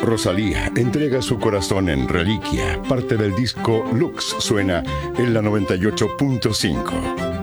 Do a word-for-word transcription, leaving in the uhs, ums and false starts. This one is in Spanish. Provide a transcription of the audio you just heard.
Rosalía entrega su corazón en Reliquia. Parte del disco Lux suena en la noventa y ocho punto cinco.